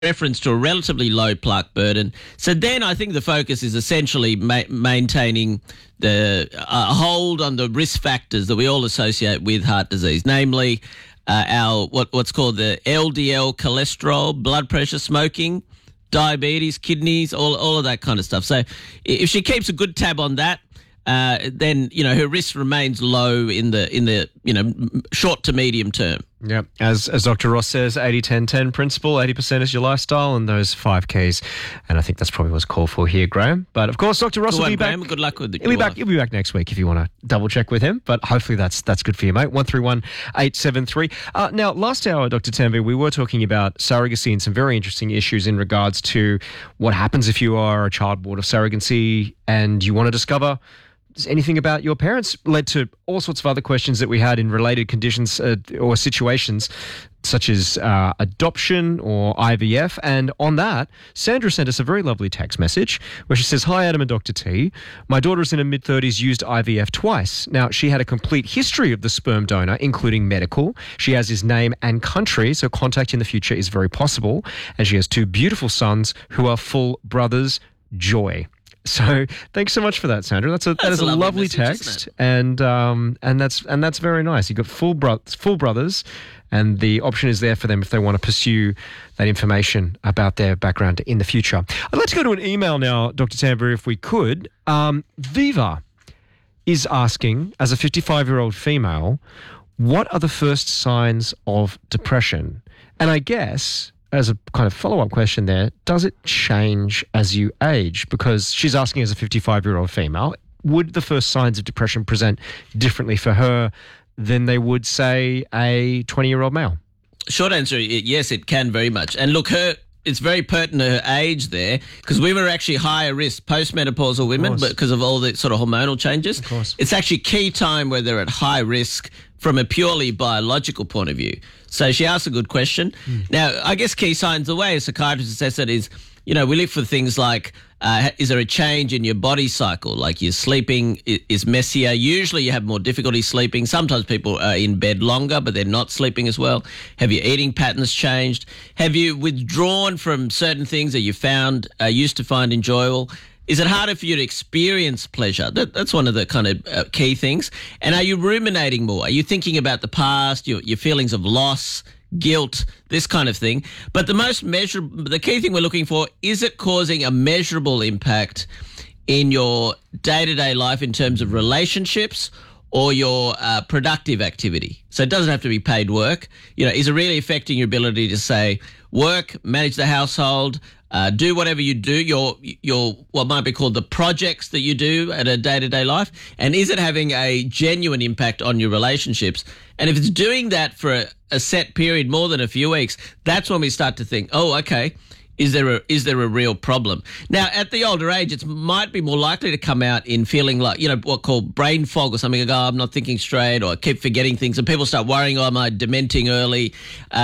reference to a relatively low plaque burden. So then I think the focus is essentially maintaining the hold on the risk factors that we all associate with heart disease, namely our what's called the LDL cholesterol, blood pressure, smoking, diabetes, kidneys, all of that kind of stuff. So if she keeps a good tab on that, then her risk remains low in the short to medium term. Yeah, as Dr. Ross says, 80-10-10 principle, 80% is your lifestyle and those 5 keys. And I think that's probably what's called for here, Graham. But of course, Dr. Ross will be back. Good luck with it. He'll be back next week if you want to double check with him. But hopefully that's good for you, mate. 131-873. Now, last hour, Dr. Tanvir, we were talking about surrogacy and some very interesting issues in regards to what happens if you are a child born of surrogacy and you want to discover anything about your parents. Led to all sorts of other questions that we had in related conditions or situations, such as adoption or IVF. And on that, Sandra sent us a very lovely text message where she says, "Hi, Adam and Dr. T. My daughter is in her mid-30s, used IVF twice. Now, she had a complete history of the sperm donor, including medical. She has his name and country, so contact in the future is very possible. And she has 2 beautiful sons who are full brothers. Joy." So thanks so much for that, Sandra. That is a lovely message, text, and that's very nice. You've got full brothers, and the option is there for them if they want to pursue that information about their background in the future. I'd like to go to an email now, Dr. Tanvir, if we could. Viva is asking, as a 55-year-old female, what are the first signs of depression? And I guess, as a kind of follow-up question there, does it change as you age? Because she's asking, as a 55-year-old female, would the first signs of depression present differently for her than they would, say, a 20-year-old male? Short answer, yes, it can very much. And look, it's very pertinent her age there, because women are actually higher risk, postmenopausal women, because of all the sort of hormonal changes. Of course. It's actually key time where they're at high risk from a purely biological point of view. So she asked a good question. Now, I guess key signs, the way a psychiatrist assesses it is, we look for things like, is there a change in your body cycle? Like your sleeping is messier. Usually you have more difficulty sleeping. Sometimes people are in bed longer, but they're not sleeping as well. Have your eating patterns changed? Have you withdrawn from certain things that you used to find enjoyable? Is it harder for you to experience pleasure? That's one of the kind of key things. And are you ruminating more? Are you thinking about the past, your feelings of loss, guilt, this kind of thing? But the key thing we're looking for, is it causing a measurable impact in your day-to-day life in terms of relationships or your productive activity? So it doesn't have to be paid work. Is it really affecting your ability to, say, work, manage the household, do whatever you do, your what might be called the projects that you do at a day-to-day life? And is it having a genuine impact on your relationships? And if it's doing that for a set period, more than a few weeks, that's when we start to think, oh, okay, is there a real problem? Now, at the older age, it might be more likely to come out in feeling like, what called brain fog or something, like, oh, I'm not thinking straight, or I keep forgetting things, and people start worrying, oh, am I dementing early?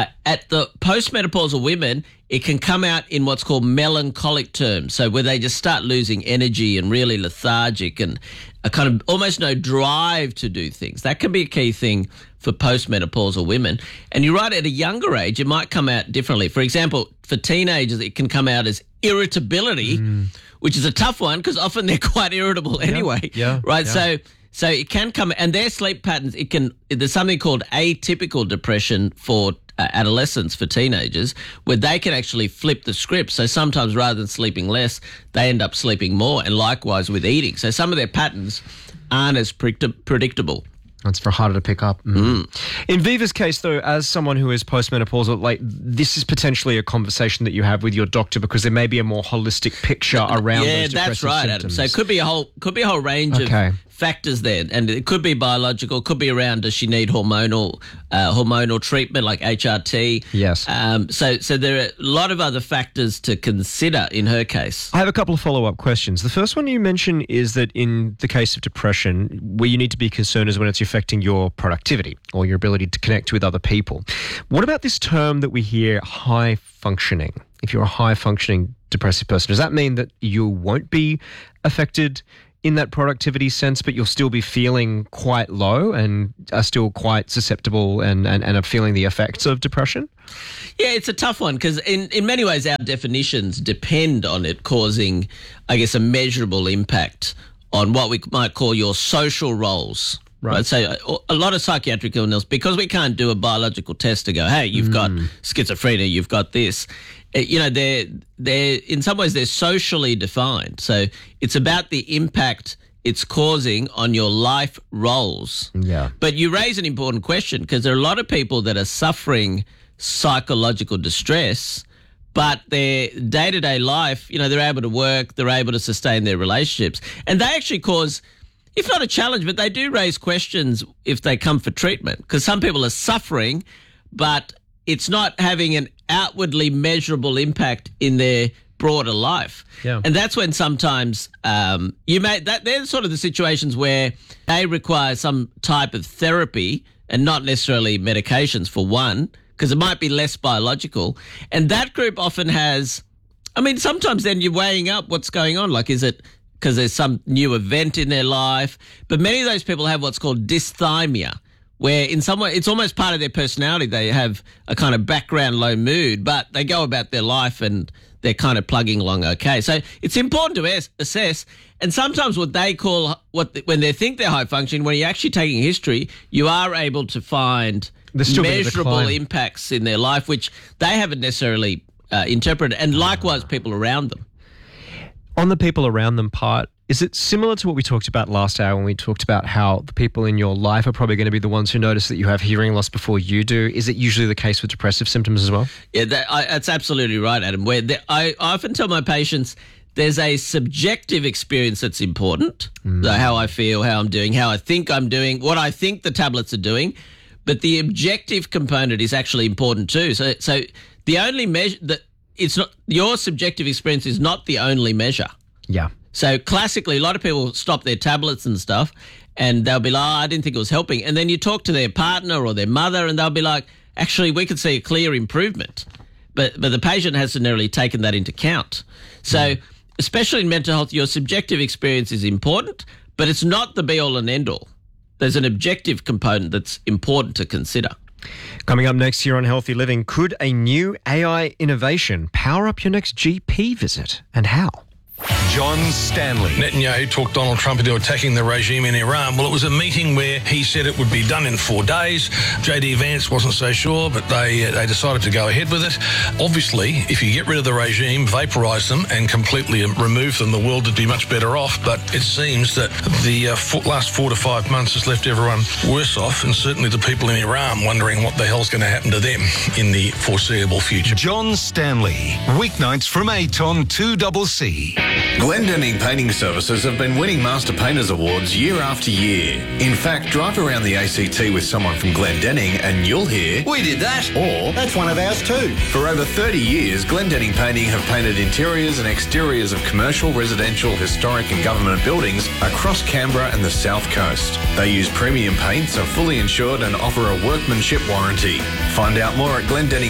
At the postmenopausal women, it can come out in what's called melancholic terms, so where they just start losing energy and really lethargic and a kind of almost no drive to do things. That can be a key thing for postmenopausal women. And you're right, at a younger age, it might come out differently. For example, for teenagers, it can come out as irritability, which is a tough one because often they're quite irritable anyway. Yeah. Right. Yeah. So it can come, and their sleep patterns, there's something called atypical depression for adolescents, for teenagers, where they can actually flip the script. So sometimes rather than sleeping less, they end up sleeping more, and likewise with eating. So some of their patterns aren't as predictable. It's for harder to pick up. In Viva's case, though, as someone who is postmenopausal, this is potentially a conversation that you have with your doctor, because there may be a more holistic picture around those depressive that's right, symptoms. Adam. So it could be a whole range of factors there, and it could be biological, could be around, does she need hormonal treatment like HRT? Yes. So there are a lot of other factors to consider in her case. I have a couple of follow-up questions. The first one you mentioned is that in the case of depression, where you need to be concerned is when it's affecting your productivity or your ability to connect with other people. What about this term that we hear, high functioning? If you're a high functioning depressive person, does that mean that you won't be affected in that productivity sense, but you'll still be feeling quite low and are still quite susceptible and are feeling the effects of depression? Yeah, it's a tough one because in many ways our definitions depend on it causing, I guess, a measurable impact on what we might call your social roles. Right. So a lot of psychiatric illness, because we can't do a biological test to go, hey, you've got schizophrenia, you've got this. They're in some ways they're socially defined. So it's about the impact it's causing on your life roles. Yeah. But you raise an important question because there are a lot of people that are suffering psychological distress, but their day-to-day life, they're able to work, they're able to sustain their relationships. And they actually cause, if not a challenge, but they do raise questions if they come for treatment, because some people are suffering, but it's not having an outwardly measurable impact in their broader life. Yeah. And that's when sometimes they're sort of the situations where they require some type of therapy and not necessarily medications for one, because it might be less biological. And that group often has, sometimes then you're weighing up what's going on. Like, is it because there's some new event in their life? But many of those people have what's called dysthymia, where in some way it's almost part of their personality. They have a kind of background low mood, but they go about their life and they're kind of plugging along okay. So it's important to assess. And sometimes what they call, when they think they're high functioning, when you're actually taking history, you are able to find measurable impacts in their life, which they haven't necessarily interpreted, and likewise people around them. On the people around them part, is it similar to what we talked about last hour when we talked about how the people in your life are probably going to be the ones who notice that you have hearing loss before you do? Is it usually the case with depressive symptoms as well? Yeah, that's absolutely right, Adam. I often tell my patients there's a subjective experience that's important, so how I feel, how I'm doing, how I think I'm doing, what I think the tablets are doing. But the objective component is actually important too. So the only measure that it's not your subjective experience is not the only measure. Yeah. So classically, a lot of people stop their tablets and stuff, and they'll be like, "Oh, I didn't think it was helping." And then you talk to their partner or their mother, and they'll be like, "Actually, we could see a clear improvement," but the patient hasn't really taken that into account. So, especially in mental health, your subjective experience is important, but it's not the be all and end all. There's an objective component that's important to consider. Coming up next here on Healthy Living, could a new AI innovation power up your next GP visit, and how? John Stanley. Netanyahu talked Donald Trump into attacking the regime in Iran. Well, it was a meeting where he said it would be done in 4 days. J.D. Vance wasn't so sure, but they decided to go ahead with it. Obviously, if you get rid of the regime, vaporise them and completely remove them, the world would be much better off. But it seems that the last 4 to 5 months has left everyone worse off, and certainly the people in Iran wondering what the hell's going to happen to them in the foreseeable future. John Stanley, weeknights from 8 on 2CC. Glendenning Painting Services have been winning Master Painters Awards year after year. In fact, drive around the ACT with someone from Glendenning and you'll hear, "We did that," or "That's one of ours too." For over 30 years, Glendenning Painting have painted interiors and exteriors of commercial, residential, historic and government buildings across Canberra and the South Coast. They use premium paints, are fully insured and offer a workmanship warranty. Find out more at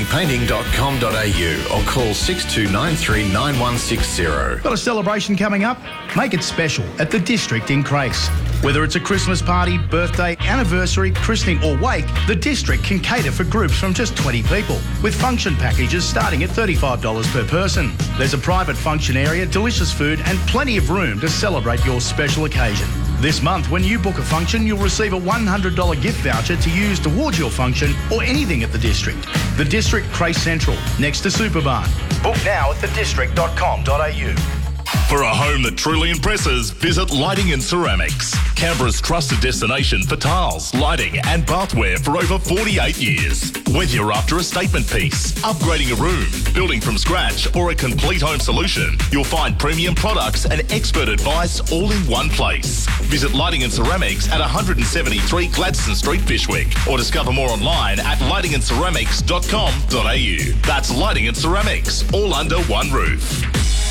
glendenningpainting.com.au or call 6293 9160. Got a celebration coming up? Make it special at the District in Crace. Whether it's a Christmas party, birthday, anniversary, christening or wake, the District can cater for groups from just 20 people, with function packages starting at $35 per person. There's a private function area, delicious food and plenty of room to celebrate your special occasion. This month, when you book a function, you'll receive a $100 gift voucher to use towards your function or anything at the District. The District, Crace Central, next to Superbarn. Book now at thedistrict.com.au. For a home that truly impresses, visit Lighting and Ceramics, Canberra's trusted destination for tiles, lighting and bathware for over 48 years. Whether you're after a statement piece, upgrading a room, building from scratch or a complete home solution, you'll find premium products and expert advice all in one place. Visit Lighting and Ceramics at 173 Gladstone Street, Fyshwick, or discover more online at lightingandceramics.com.au. That's Lighting and Ceramics, all under one roof.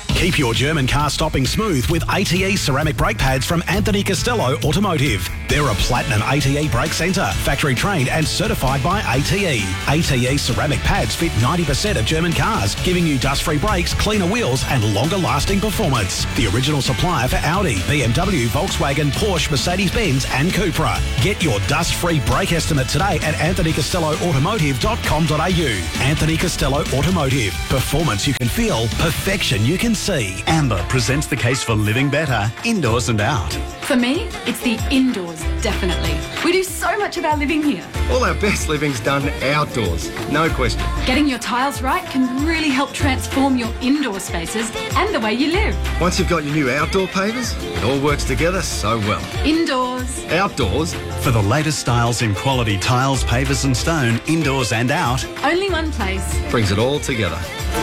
Keep your German car stopping smooth with ATE ceramic brake pads from Anthony Costello Automotive. They're a platinum ATE brake centre, factory trained and certified by ATE. ATE ceramic pads fit 90% of German cars, giving you dust-free brakes, cleaner wheels and longer-lasting performance. The original supplier for Audi, BMW, Volkswagen, Porsche, Mercedes-Benz and Cupra. Get your dust-free brake estimate today at anthonycostelloautomotive.com.au. Anthony Costello Automotive. Performance you can feel, perfection you can see. Amber presents the case for living better, indoors and out. For me, it's the indoors, definitely. We do so much of our living here. All our best living's done outdoors, no question. Getting your tiles right can really help transform your indoor spaces and the way you live. Once you've got your new outdoor pavers, it all works together so well. Indoors. Outdoors. For the latest styles in quality tiles, pavers and stone, indoors and out. Only one place. Brings it all together.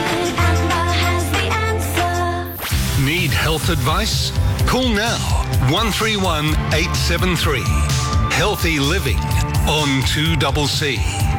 Need health advice? Call now 131 873. Healthy Living on 2CC.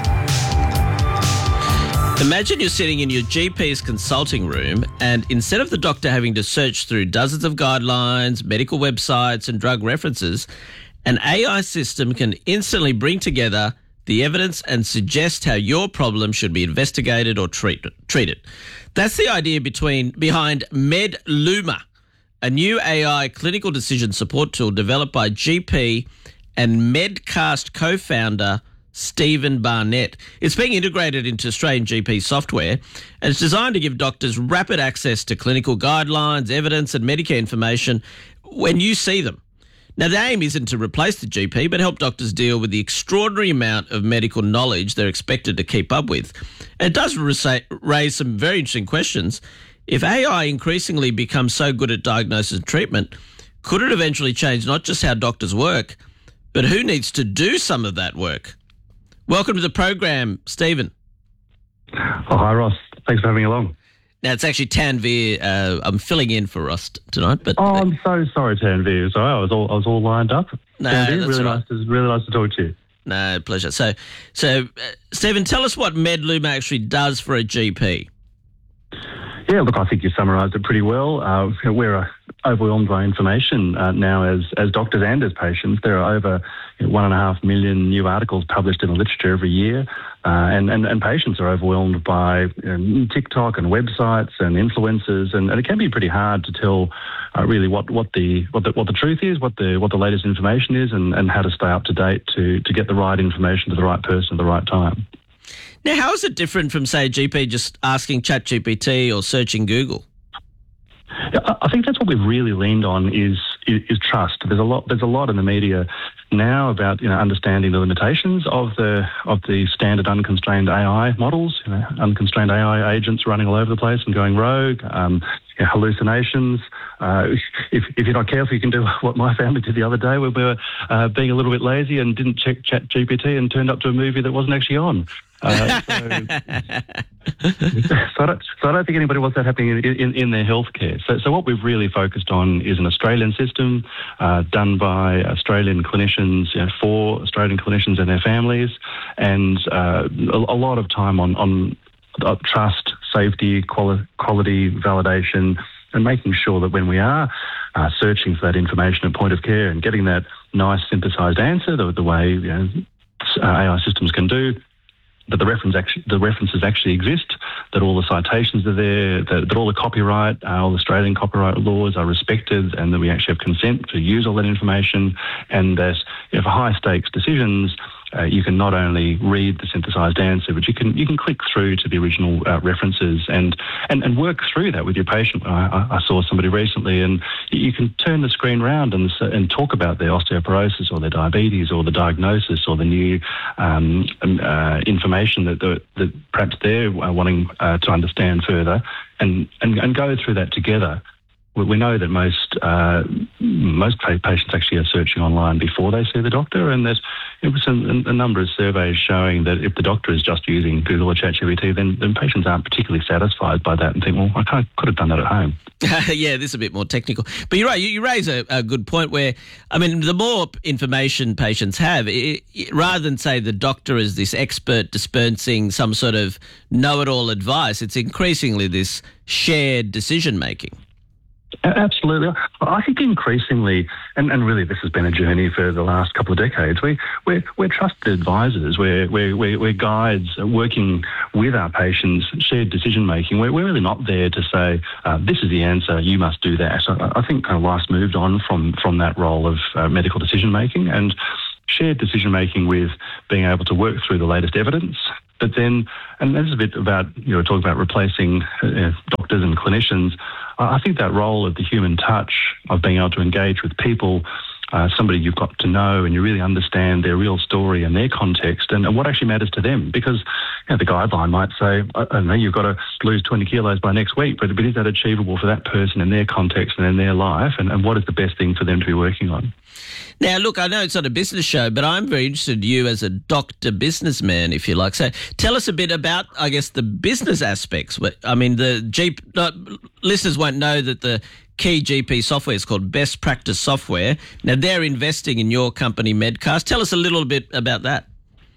Imagine you're sitting in your GP's consulting room and instead of the doctor having to search through dozens of guidelines, medical websites and drug references, an AI system can instantly bring together the evidence and suggest how your problem should be investigated or treated. That's the idea behind MedLuma, a new AI clinical decision support tool developed by GP and Medcast co-founder Stephen Barnett. It's being integrated into Australian GP software and it's designed to give doctors rapid access to clinical guidelines, evidence and Medicare information when you see them. Now, the aim isn't to replace the GP, but help doctors deal with the extraordinary amount of medical knowledge they're expected to keep up with. And it does raise some very interesting questions. If AI increasingly becomes so good at diagnosis and treatment, could it eventually change not just how doctors work, but who needs to do some of that work? Welcome to the program, Stephen. Oh, hi, Ross. Thanks for having me along. Now, it's actually Tanveer. I'm filling in for Ross tonight. But I'm so sorry, Tanveer. Sorry, I was all lined up. No, Tanveer, that's right. Really nice to talk to you. No, pleasure. So, Stephen, tell us what MedLuma actually does for a GP. Yeah, look, I think you summarised it pretty well. We're overwhelmed by information now as doctors and as patients. There are over 1.5 million new articles published in the literature every year, and patients are overwhelmed by TikTok and websites and influencers, and it can be pretty hard to tell really what the truth is, what the latest information is, and how to stay up to date to get the right information to the right person at the right time. Now, how is it different from, say, a GP just asking ChatGPT or searching Google? I think that's what we've really leaned on is trust. There's a lot in the media now about understanding the limitations of the standard unconstrained AI models, unconstrained AI agents running all over the place and going rogue, hallucinations. If you're not careful, you can do what my family did the other day, where we were being a little bit lazy and didn't check ChatGPT and turned up to a movie that wasn't actually on. So I don't think anybody wants that happening in their healthcare. So what we've really focused on is an Australian system done by Australian clinicians, for Australian clinicians and their families, and a lot of time on trust, safety, quality validation, and making sure that when we are searching for that information at point of care and getting that nice synthesized answer the way AI systems can do, that the references actually exist, that all the citations are there, that all the copyright, all Australian copyright laws are respected, and that we actually have consent to use all that information, and that for high stakes decisions, you can not only read the synthesized answer, but you can click through to the original references and work through that with your patient. I saw somebody recently, and you can turn the screen around and talk about their osteoporosis or their diabetes or the diagnosis or the new information that perhaps they're wanting to understand further, and go through that together. We know that most patients actually are searching online before they see the doctor, and there's a number of surveys showing that if the doctor is just using Google or ChatGPT, then patients aren't particularly satisfied by that and think, well, I could have done that at home. Yeah, this is a bit more technical. But you're right, you raise a good point where, I mean, the more information patients have, rather than say the doctor is this expert dispensing some sort of know-it-all advice, it's increasingly this shared decision-making. Absolutely. I think increasingly, and really this has been a journey for the last couple of decades, we're trusted advisors, we're guides working with our patients, shared decision-making. We're really not there to say, this is the answer, you must do that. So I think kind of life's moved on from that role of medical decision-making, and shared decision-making with being able to work through the latest evidence. But then, and there's a bit about, talking about replacing doctors and clinicians. I think that role of the human touch, of being able to engage with people, somebody you've got to know and you really understand their real story and their context and what actually matters to them. Because the guideline might say, I don't know, you've got to lose 20 kilos by next week, but is that achievable for that person in their context and in their life? And what is the best thing for them to be working on? Now, look, I know it's not a business show, but I'm very interested in you as a doctor businessman, if you like. So tell us a bit about, I guess, the business aspects. I mean, listeners won't know that the key GP software is called Best Practice Software. Now, they're investing in your company, Medcast. Tell us a little bit about that.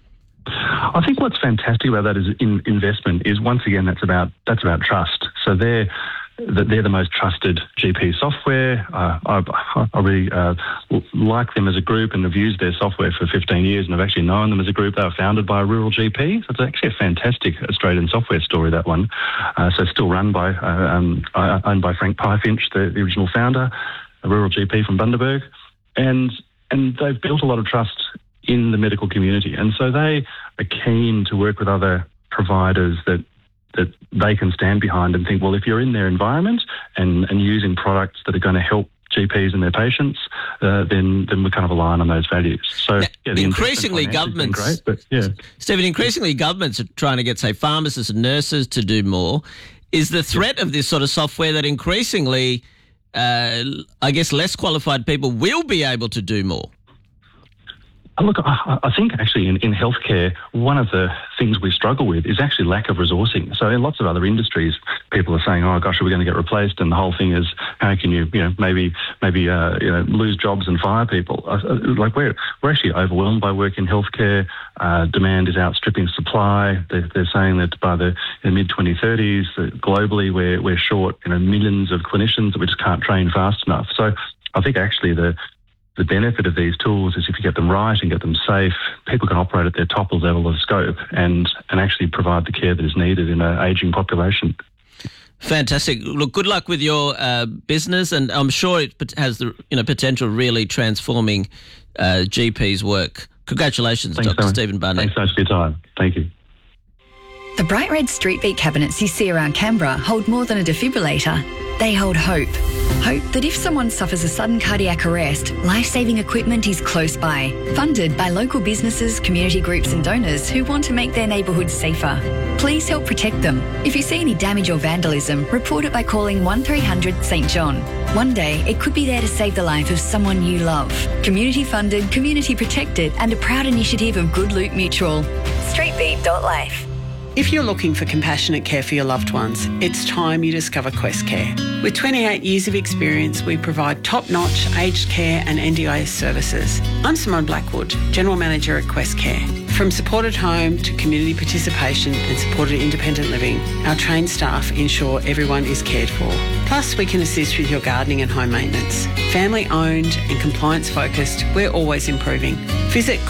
I think what's fantastic about that is investment is, once again, that's about trust. So they're the most trusted GP software. I really like them as a group and have used their software for 15 years and I've actually known them as a group. They were founded by a rural GP. So it's actually a fantastic Australian software story, that one. So it's still run by, owned by Frank Pyfinch, the original founder, a rural GP from Bundaberg. And they've built a lot of trust in the medical community. And so they are keen to work with other providers that they can stand behind and think, well, if you're in their environment and using products that are going to help GPs and their patients, then we kind of align on those values. So increasingly governments, great, but Stephen, increasingly governments are trying to get, say, pharmacists and nurses to do more. Is the threat of this sort of software that increasingly, I guess, less qualified people will be able to do more? Look, I think actually in healthcare, one of the things we struggle with is actually lack of resourcing. So in lots of other industries, people are saying, oh gosh, are we going to get replaced? And the whole thing is, how can you, maybe lose jobs and fire people? Like we're actually overwhelmed by work in healthcare. Demand is outstripping supply. They're saying that by the mid-2030s, globally, we're short, millions of clinicians that we just can't train fast enough. So I think actually the benefit of these tools is if you get them right and get them safe, people can operate at their top level of scope and actually provide the care that is needed in an ageing population. Fantastic. Look, good luck with your business, and I'm sure it has the potential really transforming GP's work. Congratulations, Thanks, Dr. Stephen Barnett. Thanks so much for your time. Thank you. The bright red street beat cabinets you see around Canberra hold more than a defibrillator. They hold hope. Hope that if someone suffers a sudden cardiac arrest, life-saving equipment is close by. Funded by local businesses, community groups and donors who want to make their neighbourhoods safer. Please help protect them. If you see any damage or vandalism, report it by calling 1300 St John. One day, it could be there to save the life of someone you love. Community funded, community protected and a proud initiative of Good Loot Mutual. Streetbeat.life. If you're looking for compassionate care for your loved ones, it's time you discover Quest Care. With 28 years of experience, we provide top-notch aged care and NDIS services. I'm Simone Blackwood, General Manager at Quest Care. From supported home to community participation and supported independent living, our trained staff ensure everyone is cared for. Plus, we can assist with your gardening and home maintenance. Family-owned and compliance-focused, we're always improving. Visit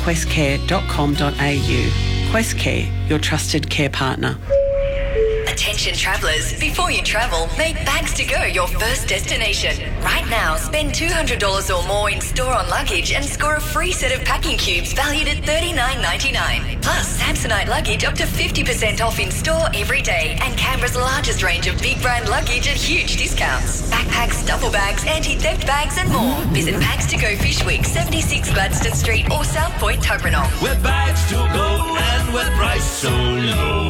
questcare.com.au. Quest Care, your trusted care partner. Attention travellers, before you travel, make Bags to Go your first destination. Right now, spend $200 or more in store on luggage and score a free set of packing cubes valued at $39.99. Plus, Samsonite luggage up to 50% off in store every day, and Canberra's largest range of big brand luggage at huge discounts. Backpacks, duffel bags, anti-theft bags and more. Visit Bags to Go Fish Week, 76 Gladstone Street or South Point, Tobranong. Where bags to go and where price so low.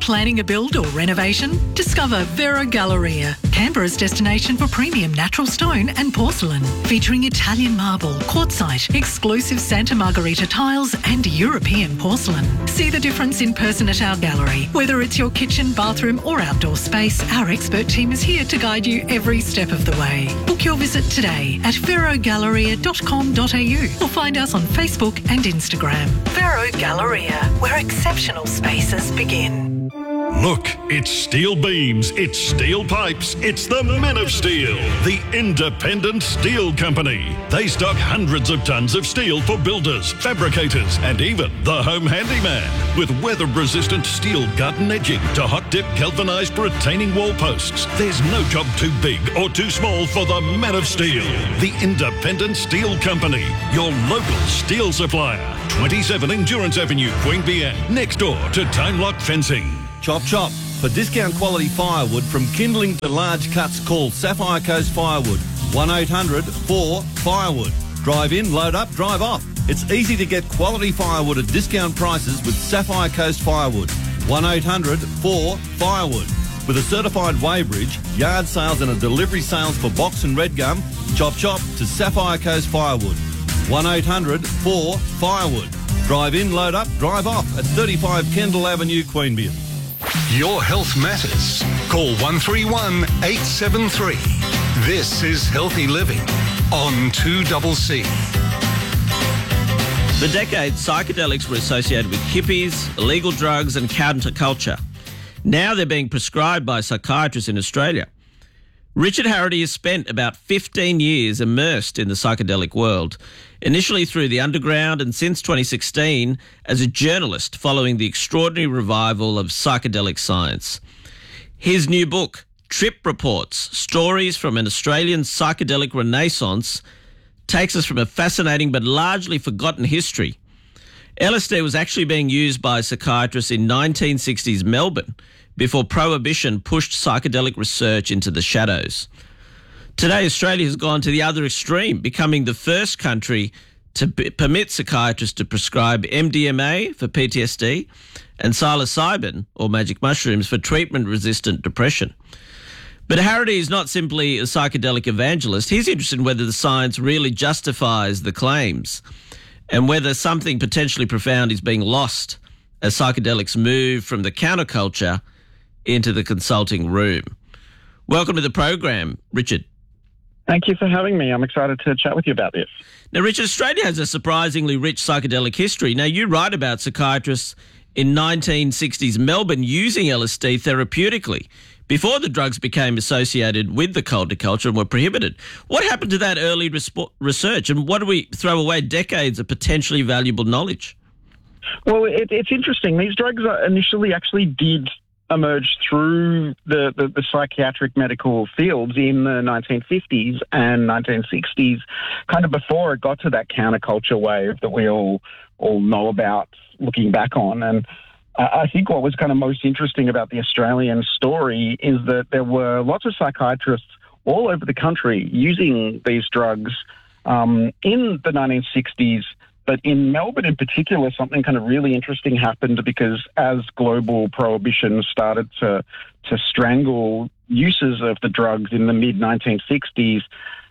planning a build or renovation? Discover Vero Galleria, Canberra's destination for premium natural stone and porcelain, featuring Italian marble, quartzite, exclusive Santa Margherita tiles and European porcelain. See the difference in person at our gallery. Whether it's your kitchen, bathroom or outdoor space, our expert team is here to guide you every step of the way. Book your visit today at verogalleria.com.au or find us on Facebook and Instagram. Vero Galleria, where exceptional spaces begin. Look, it's steel beams, it's steel pipes, it's the Men of Steel, the independent steel company. They stock hundreds of tons of steel for builders, fabricators, and even the home handyman. With weather-resistant steel garden edging to hot-dip galvanised retaining wall posts, there's no job too big or too small for the Men of Steel, the independent steel company, your local steel supplier. 27 Endurance Avenue, Queanbeyan, next door to Time Lock Fencing. Chop chop. For discount quality firewood from kindling to large cuts, call Sapphire Coast Firewood. 1-800-4-FIREWOOD. Drive in, load up, drive off. It's easy to get quality firewood at discount prices with Sapphire Coast Firewood. 1-800-4-FIREWOOD. With a certified weighbridge, yard sales and a delivery sales for box and red gum, chop chop to Sapphire Coast Firewood. 1-800-4-FIREWOOD. Drive in, load up, drive off at 35 Kendall Avenue, Queanbeyan. Your health matters. Call 131 873. This is Healthy Living on 2CC. For decades, psychedelics were associated with hippies, illegal drugs and counterculture. Now they're being prescribed by psychiatrists in Australia. Richard Harity has spent about 15 years immersed in the psychedelic world, initially through the underground and since 2016 as a journalist following the extraordinary revival of psychedelic science. His new book, Trip Reports, Stories from an Australian Psychedelic Renaissance, takes us from a fascinating but largely forgotten history. LSD was actually being used by psychiatrists in 1960s Melbourne before Prohibition pushed psychedelic research into the shadows. Today, Australia has gone to the other extreme, becoming the first country to permit psychiatrists to prescribe MDMA for PTSD and psilocybin, or magic mushrooms, for treatment-resistant depression. But Harity is not simply a psychedelic evangelist. He's interested in whether the science really justifies the claims and whether something potentially profound is being lost as psychedelics move from the counterculture into the consulting room. Welcome to the program, Richard. Thank you for having me. I'm excited to chat with you about this. Now, Richard, Australia has a surprisingly rich psychedelic history. Now, you write about psychiatrists in 1960s Melbourne using LSD therapeutically before the drugs became associated with the counterculture and were prohibited. What happened to that early research, and what do we throw away decades of potentially valuable knowledge? Well, it's interesting. These drugs initially actually did emerge through the psychiatric medical fields in the 1950s and 1960s, kind of before it got to that counterculture wave that we all know about looking back on. And I think what was kind of most interesting about the Australian story is that there were lots of psychiatrists all over the country using these drugs in the 1960s. But in Melbourne in particular, something kind of really interesting happened because as global prohibition started to strangle uses of the drugs in the mid-1960s,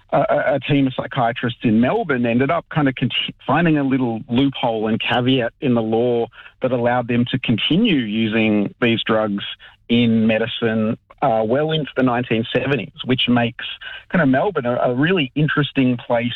a team of psychiatrists in Melbourne ended up kind of finding a little loophole and caveat in the law that allowed them to continue using these drugs in medicine well into the 1970s, which makes kind of Melbourne a really interesting place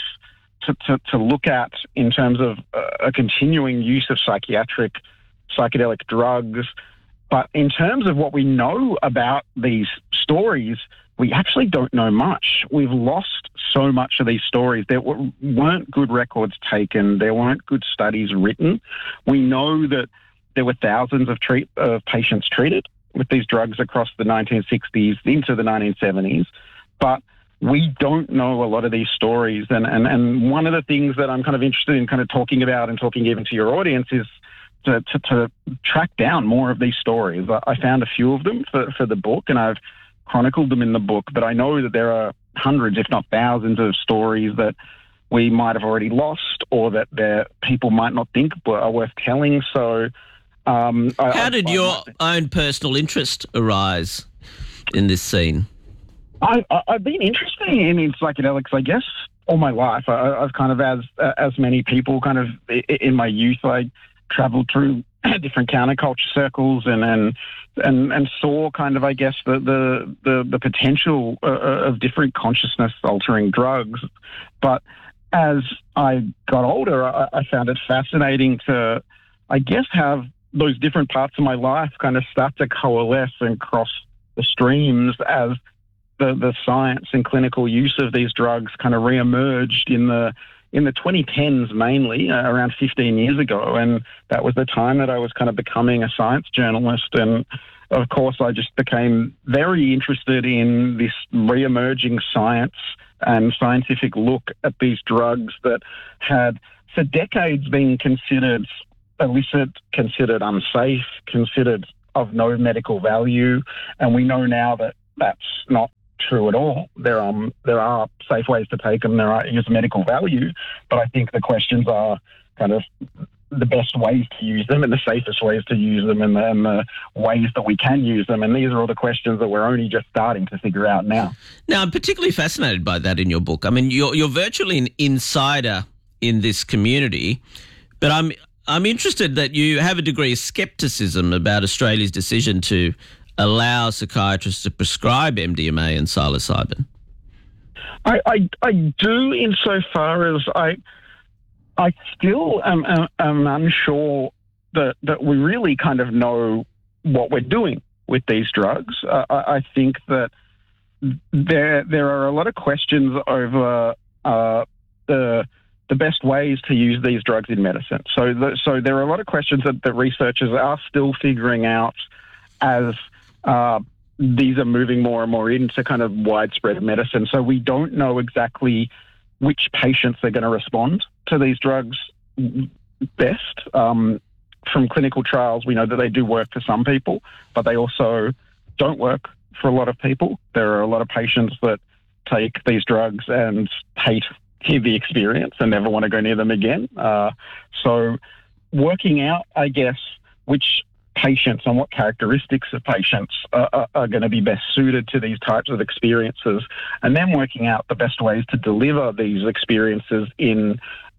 to look at in terms of a continuing use of psychedelic drugs. But in terms of what we know about these stories, we actually don't know much. We've lost so much of these stories. There weren't good records taken. There weren't good studies written. We know that there were thousands of patients treated with these drugs across the 1960s into the 1970s. But we don't know a lot of these stories. And one of the things that I'm kind of interested in kind of talking about and talking even to your audience is to track down more of these stories. I found a few of them for the book, and I've chronicled them in the book, but I know that there are hundreds, if not thousands, of stories that we might have already lost or that people might not think are worth telling. So How did your own personal interest arise in this scene? I've been interested in psychedelics, I guess, all my life. I've kind of, as many people, kind of in my youth, I travelled through different counterculture circles and saw kind of, I guess, the potential of different consciousness-altering drugs. But as I got older, I found it fascinating to, I guess, have those different parts of my life kind of start to coalesce and cross the streams as the science and clinical use of these drugs kind of re-emerged in the 2010s, mainly around 15 years ago. And that was the time that I was kind of becoming a science journalist. And of course, I just became very interested in this re-emerging science and scientific look at these drugs that had for decades been considered illicit, considered unsafe, considered of no medical value. And we know now that that's not true at all. There are safe ways to take them. There is medical value, but I think the questions are kind of the best ways to use them and the safest ways to use them and the ways that we can use them. And these are all the questions that we're only just starting to figure out now. Now, I'm particularly fascinated by that in your book. I mean, you're virtually an insider in this community, but I'm interested that you have a degree of skepticism about Australia's decision to allow psychiatrists to prescribe MDMA and psilocybin. I do, insofar as I still am unsure that we really kind of know what we're doing with these drugs. I think that there are a lot of questions over the best ways to use these drugs in medicine. So there are a lot of questions that researchers are still figuring out as these are moving more and more into kind of widespread medicine. So we don't know exactly which patients are going to respond to these drugs best. From clinical trials, we know that they do work for some people, but they also don't work for a lot of people. There are a lot of patients that take these drugs and hate the experience and never want to go near them again. So working out, I guess, which patients and what characteristics of patients are going to be best suited to these types of experiences, and then working out the best ways to deliver these experiences in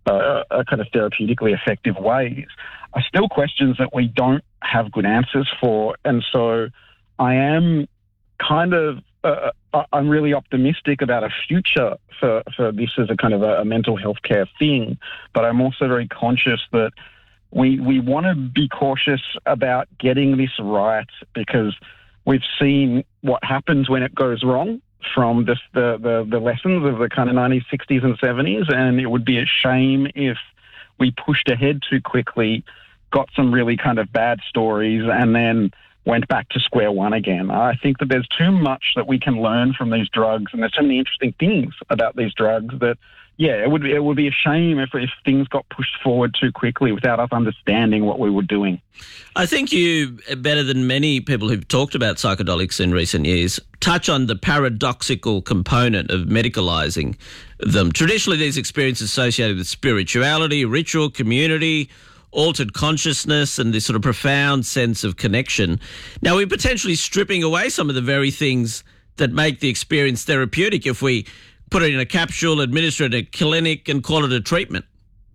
a kind of therapeutically effective ways are still questions that we don't have good answers for. And so I am kind of I'm really optimistic about a future for this as a kind of a mental health care thing, but I'm also very conscious that we want to be cautious about getting this right, because we've seen what happens when it goes wrong from the lessons of the kind of 1960s and 70s, and it would be a shame if we pushed ahead too quickly, got some really kind of bad stories, and then went back to square one again. I think that there's too much that we can learn from these drugs, and there's so many interesting things about these drugs that, yeah, it would be a shame if things got pushed forward too quickly without us understanding what we were doing. I think you, better than many people who've talked about psychedelics in recent years, touch on the paradoxical component of medicalising them. Traditionally, these experiences associated with spirituality, ritual, community, altered consciousness, and this sort of profound sense of connection. Now, we're potentially stripping away some of the very things that make the experience therapeutic if we put it in a capsule, administer it at a clinic, and call it a treatment.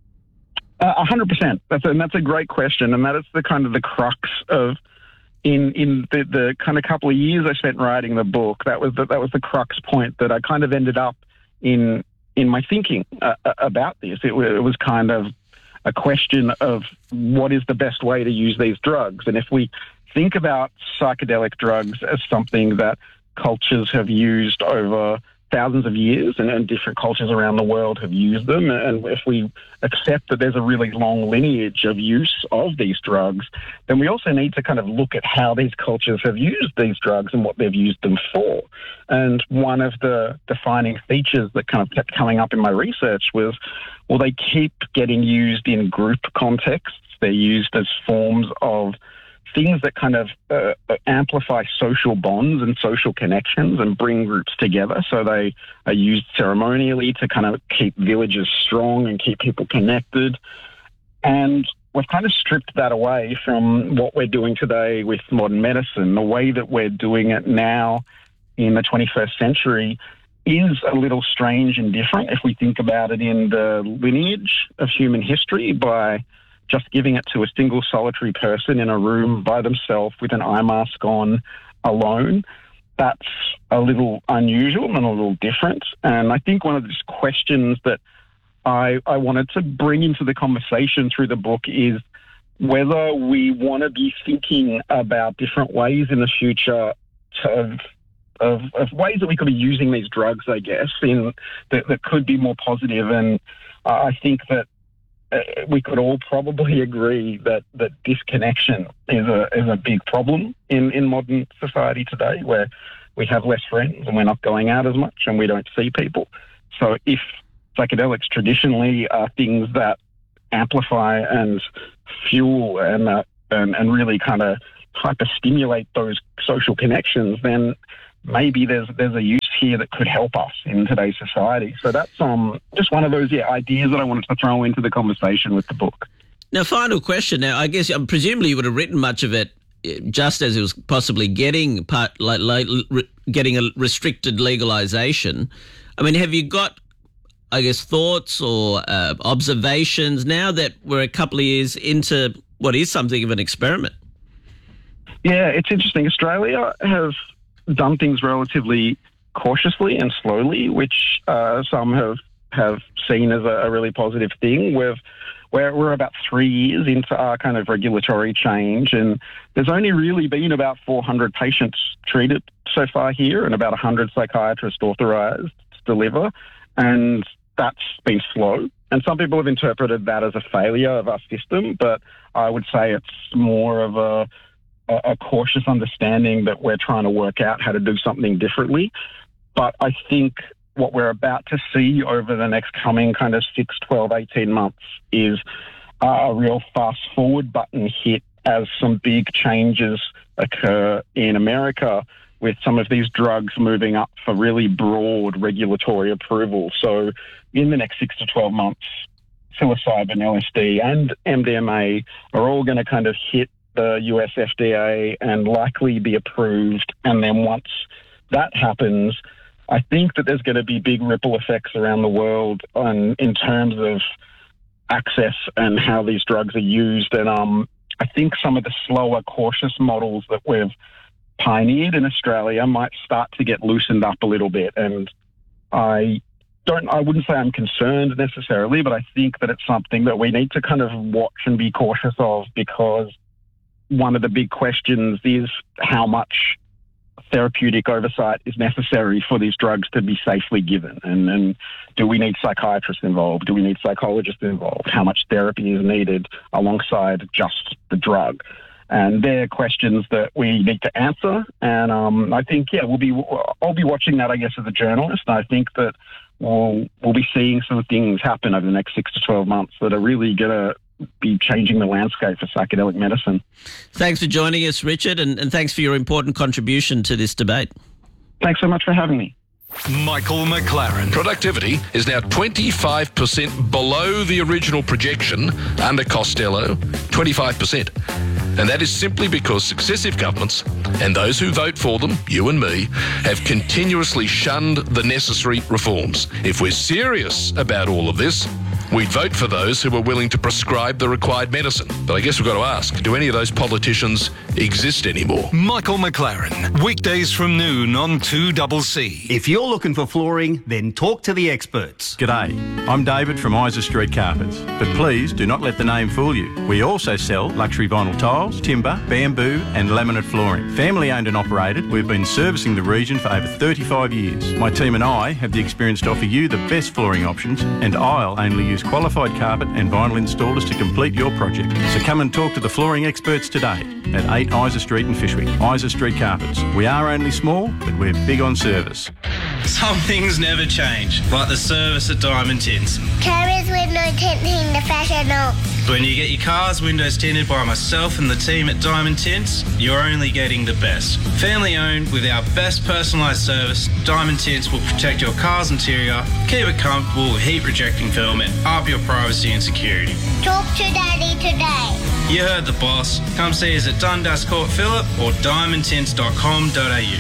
100%. That's a great question, and that is the kind of the crux of in the kind of couple of years I spent writing the book. That was the crux point that I kind of ended up in my thinking about this. It was kind of a question of what is the best way to use these drugs, and if we think about psychedelic drugs as something that cultures have used over thousands of years, and different cultures around the world have used them. And if we accept that there's a really long lineage of use of these drugs, then we also need to kind of look at how these cultures have used these drugs and what they've used them for. And one of the defining features that kind of kept coming up in my research was, well, they keep getting used in group contexts. They're used as forms of things that kind of amplify social bonds and social connections and bring groups together. So they are used ceremonially to kind of keep villages strong and keep people connected. And we've kind of stripped that away from what we're doing today with modern medicine. The way that we're doing it now in the 21st century is a little strange and different if we think about it in the lineage of human history, by just giving it to a single solitary person in a room by themselves with an eye mask on alone. That's a little unusual and a little different. And I think one of the questions that I wanted to bring into the conversation through the book is whether we want to be thinking about different ways in the future of ways that we could be using these drugs, I guess, that could be more positive. And I think that we could all probably agree that disconnection is a big problem in modern society today, where we have less friends and we're not going out as much and we don't see people. So if psychedelics traditionally are things that amplify and fuel and really kind of hyper-stimulate those social connections, then maybe there's a use here that could help us in today's society. So that's just one of those ideas that I wanted to throw into the conversation with the book. Now, final question. Now, I guess presumably you would have written much of it just as it was possibly getting getting a restricted legalization. I mean, have you got, I guess, thoughts or observations now that we're a couple of years into what is something of an experiment? Yeah, it's interesting. Australia has done things relatively cautiously and slowly, which some have seen as a really positive thing. We're about 3 years into our kind of regulatory change, and there's only really been about 400 patients treated so far here and about 100 psychiatrists authorised to deliver, and that's been slow. And some people have interpreted that as a failure of our system, but I would say it's more of a cautious understanding that we're trying to work out how to do something differently. But I think what we're about to see over the next coming kind of 6, 12, 18 months is a real fast-forward button hit as some big changes occur in America, with some of these drugs moving up for really broad regulatory approval. So in the next 6 to 12 months, psilocybin, LSD and MDMA are all going to kind of hit the US FDA and likely be approved. And then once that happens, I think that there's going to be big ripple effects around the world in terms of access and how these drugs are used. And I think some of the slower, cautious models that we've pioneered in Australia might start to get loosened up a little bit. And I wouldn't say I'm concerned necessarily, but I think that it's something that we need to kind of watch and be cautious of, because one of the big questions is how much therapeutic oversight is necessary for these drugs to be safely given. And do we need psychiatrists involved? Do we need psychologists involved? How much therapy is needed alongside just the drug? And they're questions that we need to answer. And I think, I'll be watching that, I guess, as a journalist. And I think that we'll be seeing some things happen over the next 6 to 12 months that are really going to be changing the landscape for psychedelic medicine. Thanks for joining us, Richard, and thanks for your important contribution to this debate. Thanks so much for having me. Michael McLaren. Productivity is now 25% below the original projection under Costello, 25%. And that is simply because successive governments and those who vote for them, you and me, have continuously shunned the necessary reforms. If we're serious about all of this, we'd vote for those who are willing to prescribe the required medicine. But I guess we've got to ask, do any of those politicians exist anymore? Michael McLaren. Weekdays from noon on 2CC. If you're looking for flooring, then talk to the experts. G'day, I'm David from Isa Street Carpets. But please do not let the name fool you. We also sell luxury vinyl tiles, timber, bamboo and laminate flooring. Family owned and operated, we've been servicing the region for over 35 years. My team and I have the experience to offer you the best flooring options, and I'll only use qualified carpet and vinyl installers to complete your project. So come and talk to the flooring experts today at 8 Isa Street in Fyshwick. Isa Street Carpets. We are only small, but we're big on service. Some things never change, like the service at Diamond Tints. Carers with no tinting the fashion When you get your car's windows tinted by myself and the team at Diamond Tints, you're only getting the best. Family owned with our best personalised service, Diamond Tints will protect your car's interior, keep it comfortable with heat rejecting film and up your privacy and security. Talk to Daddy today. You heard the boss. Come see us at Dundas Court Phillip or diamondtints.com.au.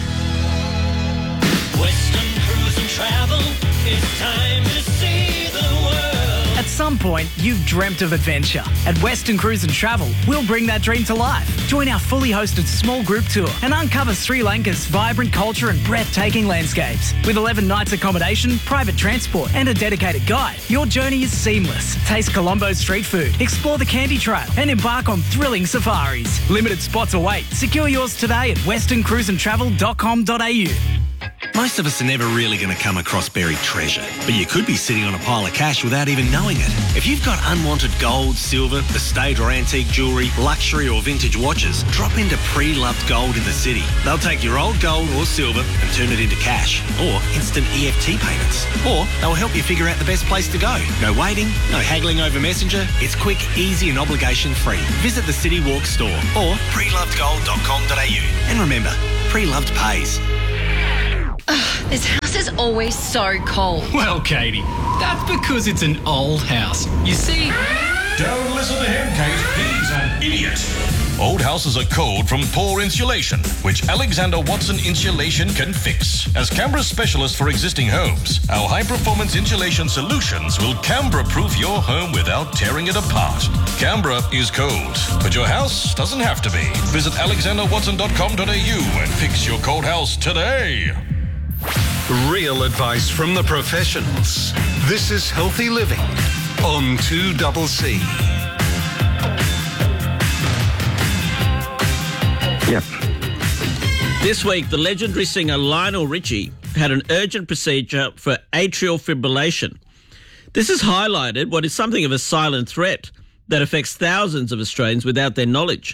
Western Cruise and Travel, it's time to see the world. At some point, you've dreamt of adventure. At Western Cruise and Travel, we'll bring that dream to life. Join our fully hosted small group tour and uncover Sri Lanka's vibrant culture and breathtaking landscapes. With 11 nights accommodation, private transport and a dedicated guide, your journey is seamless. Taste Colombo's street food, explore the Candy Trail and embark on thrilling safaris. Limited spots await. Secure yours today at westerncruiseandtravel.com.au. Most of us are never really going to come across buried treasure, but you could be sitting on a pile of cash without even knowing it. If you've got unwanted gold, silver, estate or antique jewellery, luxury or vintage watches, drop into Pre-Loved Gold in the city. They'll take your old gold or silver and turn it into cash, or instant EFT payments. Or they'll help you figure out the best place to go. No waiting, no haggling over Messenger. It's quick, easy and obligation-free. Visit the City Walk store or prelovedgold.com.au. And remember, Pre-Loved pays. This house is always so cold. Well, Katie, that's because it's an old house. You see... Don't listen to him, Kate. He's an idiot. Old houses are cold from poor insulation, which Alexander Watson Insulation can fix. As Canberra's specialist for existing homes, our high-performance insulation solutions will Canberra-proof your home without tearing it apart. Canberra is cold, but your house doesn't have to be. Visit alexanderwatson.com.au and fix your cold house today. Real advice from the professionals. This is Healthy Living on 2CC. Yep. This week, the legendary singer Lionel Richie had an urgent procedure for atrial fibrillation. This has highlighted what is something of a silent threat that affects thousands of Australians without their knowledge.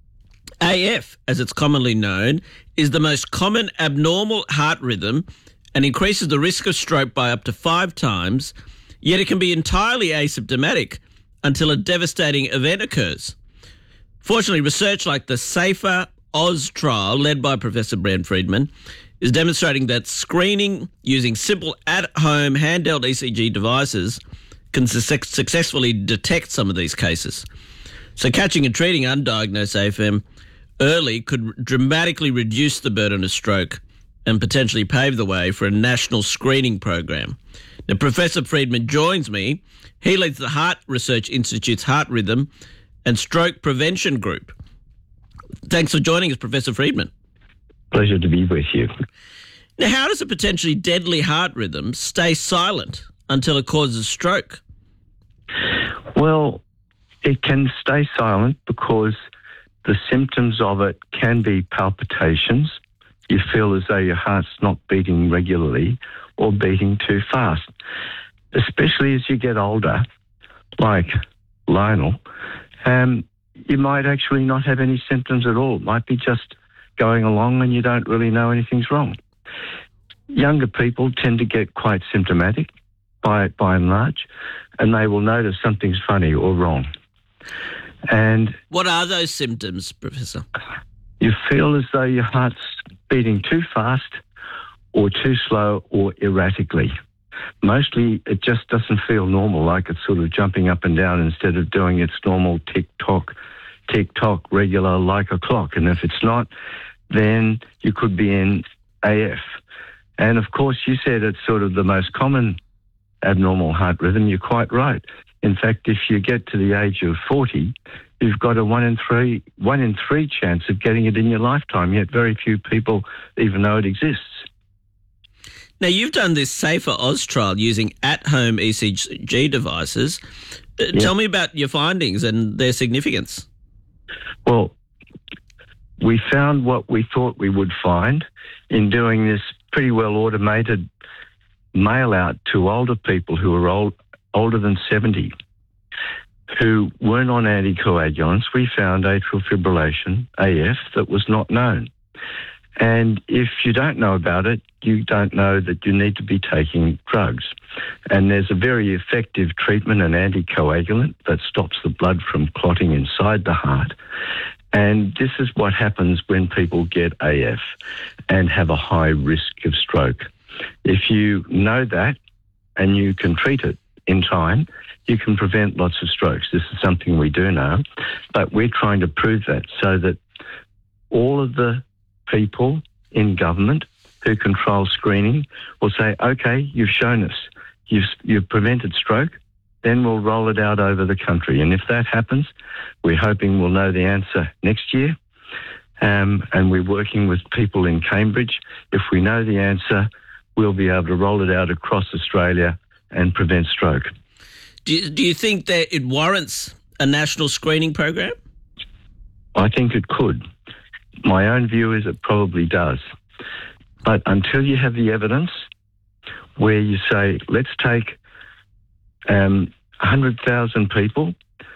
AF, as it's commonly known, is the most common abnormal heart rhythm and increases the risk of stroke by up to 5 times, yet it can be entirely asymptomatic until a devastating event occurs. Fortunately, research like the SAFER Oz trial, led by Professor Brand Friedman, is demonstrating that screening using simple at-home handheld ECG devices can successfully detect some of these cases. So catching and treating undiagnosed AFM early could dramatically reduce the burden of stroke and potentially pave the way for a national screening program. Now, Professor Friedman joins me. He leads the Heart Research Institute's Heart Rhythm and Stroke Prevention Group. Thanks for joining us, Professor Friedman. Pleasure to be with you. Now, how does a potentially deadly heart rhythm stay silent until it causes stroke? Well, it can stay silent because the symptoms of it can be palpitations. You feel as though your heart's not beating regularly or beating too fast. Especially as you get older, like Lionel, you might actually not have any symptoms at all. It might be just going along and you don't really know anything's wrong. Younger people tend to get quite symptomatic by and large, and they will notice something's funny or wrong. And what are those symptoms, Professor? You feel as though your heart's beating too fast or too slow or erratically. Mostly it just doesn't feel normal, like it's sort of jumping up and down instead of doing its normal tick-tock, regular like a clock. And if it's not, then you could be in AF. And of course, you said it's sort of the most common abnormal heart rhythm. You're quite right. In fact, if you get to the age of 40, you've got a 1 in 3 chance of getting it in your lifetime, yet very few people even know it exists. Now, you've done this SAFER Oz trial using at-home ECG devices. Tell me about your findings and their significance. Well, we found what we thought we would find in doing this pretty well automated mail-out to older people who are older than 70 who weren't on anticoagulants. We found atrial fibrillation, AF, that was not known. And if you don't know about it, you don't know that you need to be taking drugs. And there's a very effective treatment, an anticoagulant, that stops the blood from clotting inside the heart. And this is what happens when people get AF and have a high risk of stroke. If you know that and you can treat it in time, you can prevent lots of strokes. This is something we do know, but we're trying to prove that so that all of the people in government who control screening will say, okay, you've shown us, you've prevented stroke, then we'll roll it out over the country. And if that happens, we're hoping we'll know the answer next year. And we're working with people in Cambridge. If we know the answer, we'll be able to roll it out across Australia and prevent stroke. Do you think that it warrants a national screening program? I think it could. My own view is it probably does. But until you have the evidence where you say, let's take 100,000 people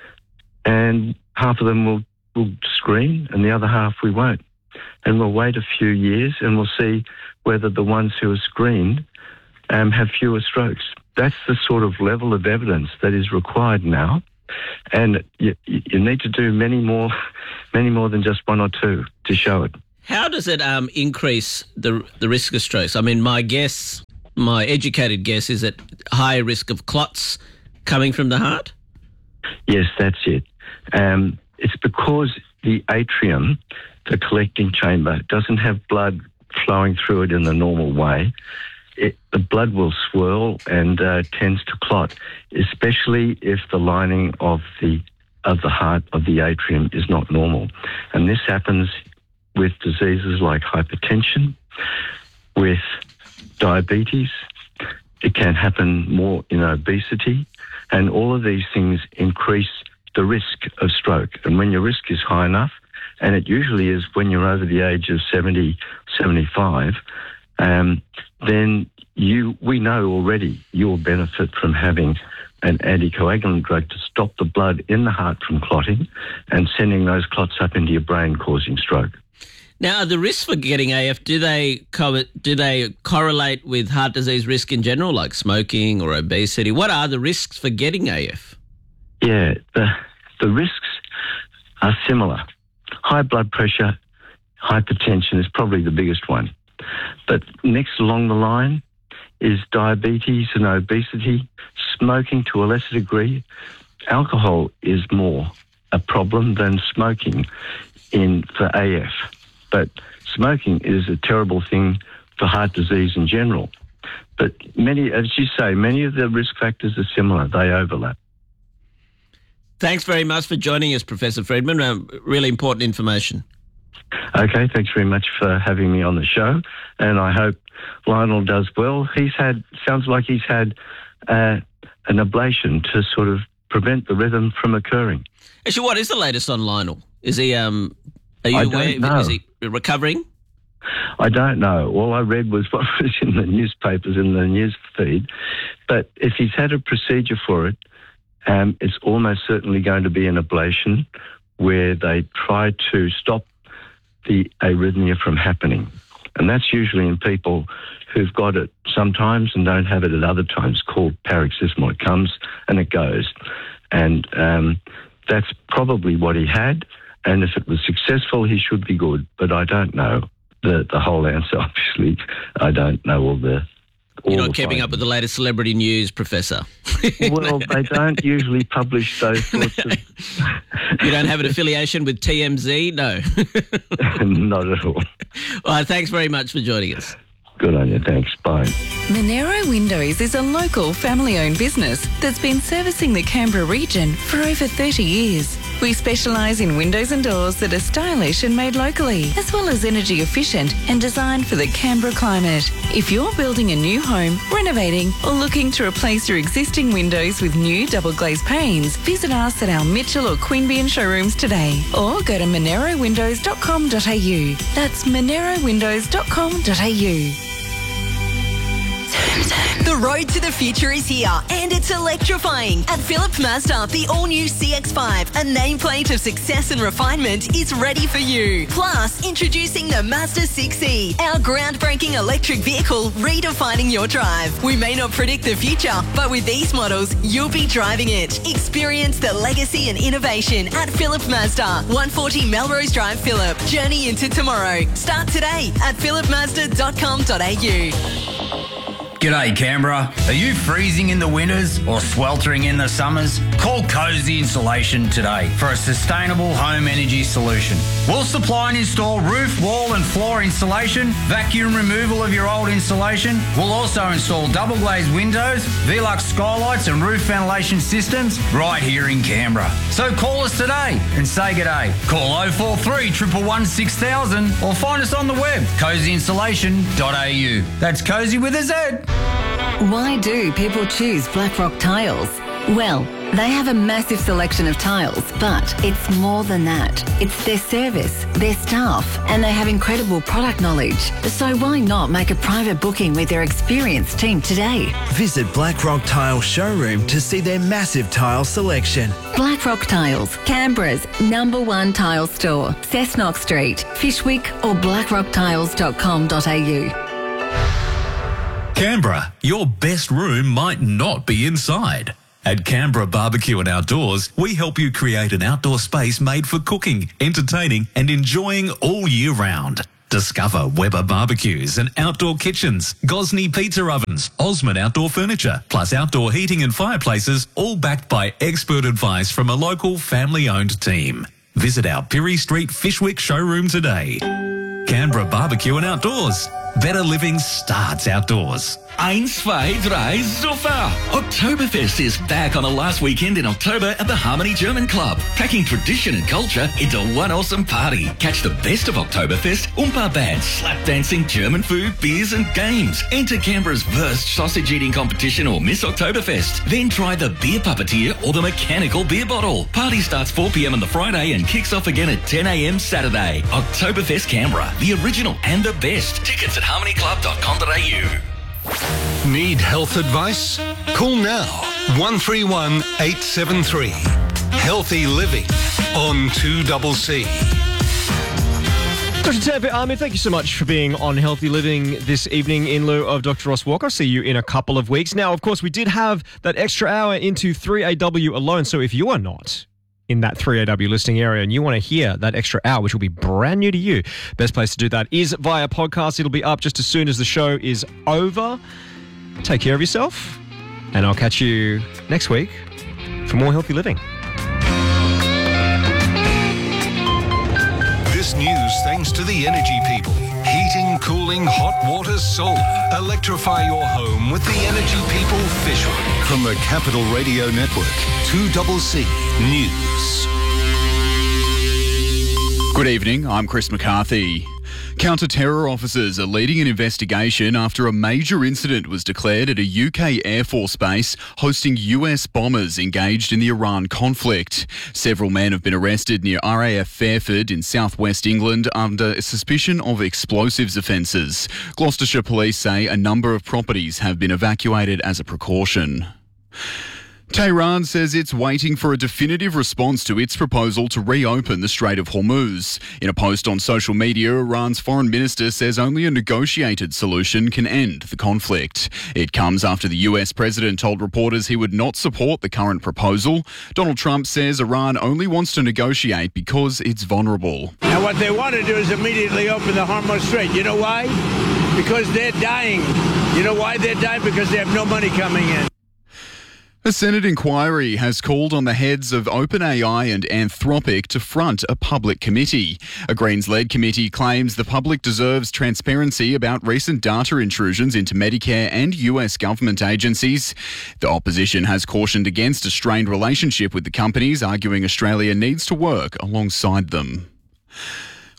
and half of them will screen and the other half we won't. And we'll wait a few years and we'll see whether the ones who are screened have fewer strokes. That's the sort of level of evidence that is required now. And you need to do many more than just one or two to show it. How does it increase the risk of strokes? I mean, my educated guess is that higher risk of clots coming from the heart? Yes, that's it. It's because the atrium, the collecting chamber, doesn't have blood flowing through it in the normal way. The blood will swirl and tends to clot, especially if the lining of the heart, of the atrium, is not normal. And this happens with diseases like hypertension, with diabetes. It can happen more in obesity. And all of these things increase the risk of stroke. And when your risk is high enough, and it usually is when you're over the age of 70, 75, then we know already you'll benefit from having an anticoagulant drug to stop the blood in the heart from clotting and sending those clots up into your brain, causing stroke. Now, the risks for getting AF, do they correlate with heart disease risk in general, like smoking or obesity? What are the risks for getting AF? Yeah, the risks are similar. High blood pressure, hypertension is probably the biggest one. But next along the line is diabetes and obesity, smoking to a lesser degree. Alcohol is more a problem than smoking for AF. But smoking is a terrible thing for heart disease in general. But as you say, many of the risk factors are similar. They overlap. Thanks very much for joining us, Professor Friedman. Really important information. Okay, thanks very much for having me on the show, and I hope Lionel does well. Sounds like he's had an ablation to sort of prevent the rhythm from occurring. Actually, what is the latest on Lionel? Is he, are you aware? Is he recovering? I don't know. All I read was what was in the newspapers, in the news feed. But if he's had a procedure for it, it's almost certainly going to be an ablation where they try to stop the arrhythmia from happening. And that's usually in people who've got it sometimes and don't have it at other times, called paroxysmal. It comes and it goes. And that's probably what he had. And if it was successful, he should be good. But I don't know the whole answer, obviously. I don't know all the... You're not keeping up with the latest celebrity news, Professor. Well, they don't usually publish those sorts of... You don't have an affiliation with TMZ? No. Not at all. All right, thanks very much for joining us. Good on you. Thanks. Bye. Monero Windows is a local family-owned business that's been servicing the Canberra region for over 30 years. We specialise in windows and doors that are stylish and made locally, as well as energy efficient and designed for the Canberra climate. If you're building a new home, renovating, or looking to replace your existing windows with new double glazed panes, visit us at our Mitchell or Queanbeyan showrooms today, or go to monerowindows.com.au. That's monerowindows.com.au. The The road to the future is here, and it's electrifying. At Phillips Mazda, the all-new CX-5, a nameplate of success and refinement, is ready for you. Plus, introducing the Mazda 6e, our groundbreaking electric vehicle redefining your drive. We may not predict the future, but with these models, you'll be driving it. Experience the legacy and innovation at Phillips Mazda, 140 Melrose Drive, Phillip. Journey into tomorrow. Start today at phillipmazda.com.au. G'day Canberra. Are you freezing in the winters or sweltering in the summers? Call Cozy Insulation today for a sustainable home energy solution. We'll supply and install roof, wall and floor insulation, vacuum removal of your old insulation. We'll also install double glazed windows, Velux skylights and roof ventilation systems right here in Canberra. So call us today and say g'day. Call 043 111 6000 or find us on the web, cozyinsulation.au. That's Cozy with a Z. Why do people choose Blackrock Tiles? Well, they have a massive selection of tiles, but it's more than that. It's their service, their staff, and they have incredible product knowledge. So why not make a private booking with their experienced team today? Visit Blackrock Tile Showroom to see their massive tile selection. Blackrock Tiles, Canberra's #1 tile store, Cessnock Street, Fishwick or blackrocktiles.com.au. Canberra, your best room might not be inside. At Canberra Barbecue and Outdoors, we help you create an outdoor space made for cooking, entertaining and enjoying all year round. Discover Weber barbecues and outdoor kitchens, Gosney pizza ovens, Osmond outdoor furniture, plus outdoor heating and fireplaces, all backed by expert advice from a local family-owned team. Visit our Pirie Street Fishwick showroom today. Canberra Barbecue and Outdoors. Better living starts outdoors. 1, 2, 3, super! Oktoberfest is back on the last weekend in October at the Harmony German Club, packing tradition and culture into one awesome party. Catch the best of Oktoberfest, Oompa bands, slap dancing, German food, beers and games. Enter Canberra's Wurst sausage eating competition or Miss Oktoberfest. Then try the beer puppeteer or the mechanical beer bottle. Party starts 4 p.m. on the Friday and kicks off again at 10 a.m. Saturday. Oktoberfest Canberra, the original and the best. Tickets at harmonyclub.com.au. Need health advice? Call now 131 873. Healthy Living on 2CC. Dr. Tampa Army, thank you so much for being on Healthy Living this evening in lieu of Dr. Ross Walker. I'll see you in a couple of weeks. Now, of course, we did have that extra hour into 3AW alone, so if you are not in that 3AW listing area and you want to hear that extra hour, which will be brand new to you, best place to do that is via podcast. It'll be up just as soon as the show is over. Take care of yourself, and I'll catch you next week for more Healthy Living. This news thanks to the energy people. Heating, cooling, hot water, solar. Electrify your home with the energy people Fishwick. From the Capital Radio Network, 2CC News. Good evening, I'm Chris McCarthy. Counter-terror officers are leading an investigation after a major incident was declared at a UK Air Force base hosting US bombers engaged in the Iran conflict. Several men have been arrested near RAF Fairford in southwest England under suspicion of explosives offences. Gloucestershire police say a number of properties have been evacuated as a precaution. Tehran says it's waiting for a definitive response to its proposal to reopen the Strait of Hormuz. In a post on social media, Iran's foreign minister says only a negotiated solution can end the conflict. It comes after the US president told reporters he would not support the current proposal. Donald Trump says Iran only wants to negotiate because it's vulnerable. And what they want to do is immediately open the Hormuz Strait. You know why? Because they're dying. You know why they're dying? Because they have no money coming in. A Senate inquiry has called on the heads of OpenAI and Anthropic to front a public committee. A Greens-led committee claims the public deserves transparency about recent data intrusions into Medicare and US government agencies. The opposition has cautioned against a strained relationship with the companies, arguing Australia needs to work alongside them.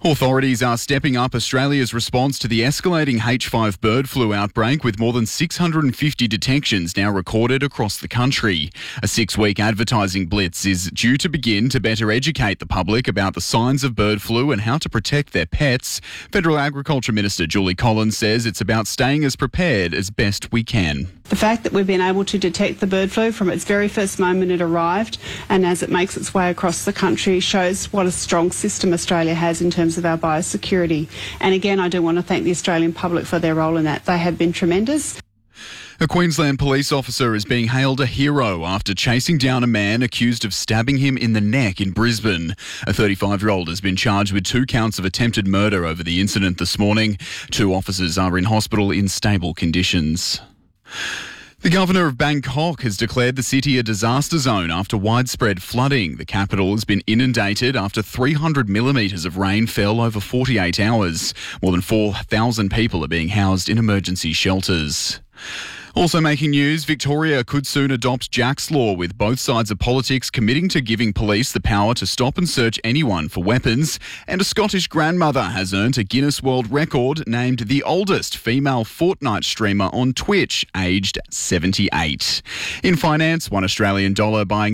Authorities are stepping up Australia's response to the escalating H5 bird flu outbreak, with more than 650 detections now recorded across the country. A 6-week advertising blitz is due to begin to better educate the public about the signs of bird flu and how to protect their pets. Federal Agriculture Minister Julie Collins says it's about staying as prepared as best we can. The fact that we've been able to detect the bird flu from its very first moment it arrived and as it makes its way across the country shows what a strong system Australia has in terms of our biosecurity. And again, I do want to thank the Australian public for their role in that. They have been tremendous. A Queensland police officer is being hailed a hero after chasing down a man accused of stabbing him in the neck in Brisbane. A 35-year-old has been charged with 2 counts of attempted murder over the incident this morning. 2 officers are in hospital in stable conditions. The Governor of Bangkok has declared the city a disaster zone after widespread flooding. The capital has been inundated after 300 millimetres of rain fell over 48 hours. More than 4,000 people are being housed in emergency shelters. Also making news, Victoria could soon adopt Jack's Law, with both sides of politics committing to giving police the power to stop and search anyone for weapons. And a Scottish grandmother has earned a Guinness World Record, named the oldest female Fortnite streamer on Twitch, aged 78. In finance, $1 Australian dollar buying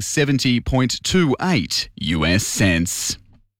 70.28 US cents.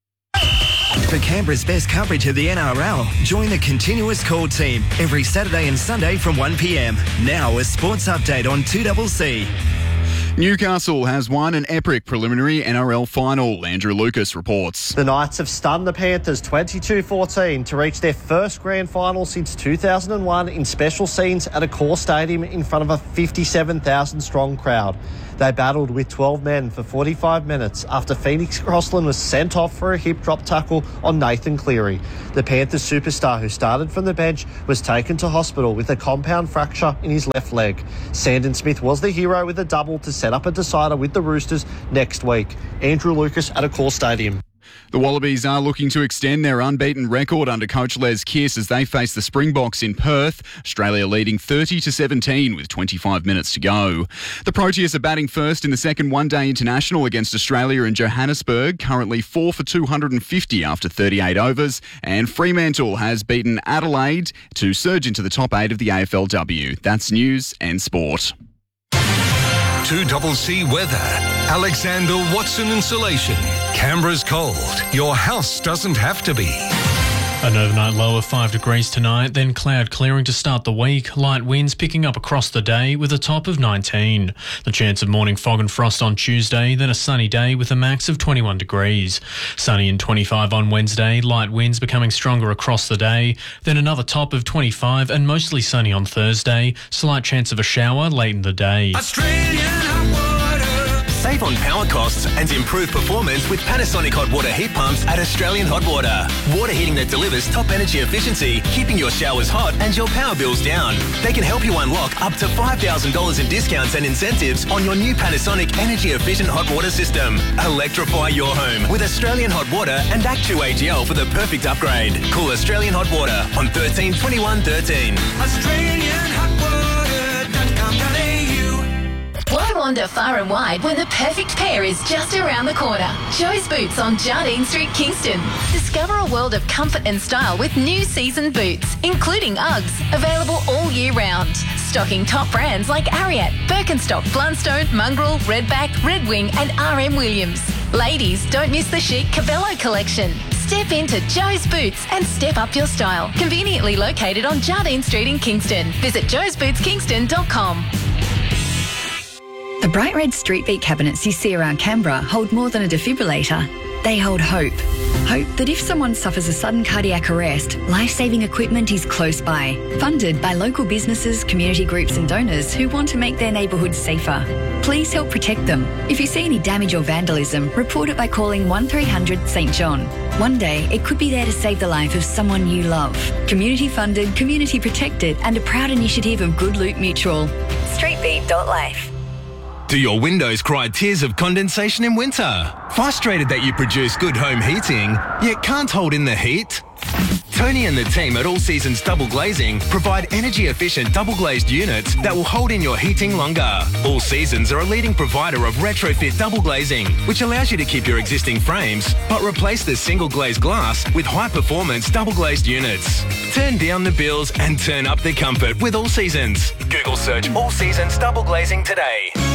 For Canberra's best coverage of the NRL, join the Continuous Call team every Saturday and Sunday from 1 p.m. Now a sports update on 2CC. Newcastle has won an epic preliminary NRL final. Andrew Lucas reports. The Knights have stunned the Panthers 22-14 to reach their first grand final since 2001 in special scenes at Accor Stadium in front of a 57,000-strong crowd. They battled with 12 men for 45 minutes after Phoenix Crossland was sent off for a hip drop tackle on Nathan Cleary. The Panthers superstar, who started from the bench, was taken to hospital with a compound fracture in his left leg. Sandon Smith was the hero with a double to set up a decider with the Roosters next week. Andrew Lucas at Accor Stadium. The Wallabies are looking to extend their unbeaten record under coach Les Kiss as they face the Springboks in Perth. Australia leading 30-17 with 25 minutes to go. The Proteas are batting first in the second one-day international against Australia in Johannesburg, currently 4 for 250 after 38 overs. And Fremantle has beaten Adelaide to surge into the top 8 of the AFLW. That's news and sport. 2CC weather. Alexander Watson Insulation. Canberra's cold. Your house doesn't have to be. An overnight low of 5 degrees tonight, then cloud clearing to start the week. Light winds picking up across the day with a top of 19. The chance of morning fog and frost on Tuesday, then a sunny day with a max of 21 degrees. Sunny and 25 on Wednesday, light winds becoming stronger across the day, then another top of 25 and mostly sunny on Thursday. Slight chance of a shower late in the day. Save on power costs and improve performance with Panasonic hot water heat pumps at Australian Hot Water. Water heating that delivers top energy efficiency, keeping your showers hot and your power bills down. They can help you unlock up to $5,000 in discounts and incentives on your new Panasonic energy efficient hot water system. Electrify your home with Australian Hot Water and Act2AGL for the perfect upgrade. Call Australian Hot Water on 13 21 13. AustralianHotWater.com.au. Why wander far and wide when the perfect pair is just around the corner? Joe's Boots on Jardine Street, Kingston. Discover a world of comfort and style with new season boots, including Uggs, available all year round. Stocking top brands like Ariat, Birkenstock, Blundstone, Mongrel, Redback, Red Wing and RM Williams. Ladies, don't miss the chic Cabello collection. Step into Joe's Boots and step up your style. Conveniently located on Jardine Street in Kingston. Visit joesbootskingston.com. The bright red street beat cabinets you see around Canberra hold more than a defibrillator. They hold hope. Hope that if someone suffers a sudden cardiac arrest, life-saving equipment is close by. Funded by local businesses, community groups and donors who want to make their neighbourhoods safer. Please help protect them. If you see any damage or vandalism, report it by calling 1300 St John. One day, it could be there to save the life of someone you love. Community funded, community protected and a proud initiative of Good Loot Mutual. Streetbeat.life. Do your windows cry tears of condensation in winter? Frustrated that you produce good home heating, yet can't hold in the heat? Tony and the team at All Seasons Double Glazing provide energy-efficient double-glazed units that will hold in your heating longer. All Seasons are a leading provider of retrofit double glazing, which allows you to keep your existing frames, but replace the single-glazed glass with high-performance double-glazed units. Turn down the bills and turn up the comfort with All Seasons. Google search All Seasons Double Glazing today.